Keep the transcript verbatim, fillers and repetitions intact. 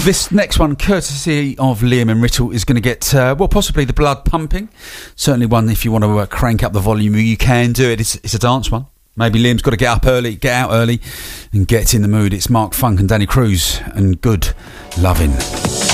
This next one, courtesy of Liam and Riddle, is going to get, uh, well, possibly the blood pumping. Certainly one, if you want to uh, crank up the volume, you can do it. It's, it's a dance one. Maybe Liam's got to get up early, get out early, and get in the mood. It's Mark Funk and Danny Cruz, and Good Lovin'.